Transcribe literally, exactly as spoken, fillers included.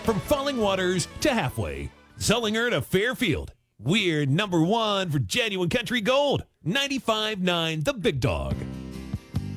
From Falling Waters to Halfway, Zollinger to Fairfield. We're number one for genuine country gold. ninety-five point nine The Big Dog.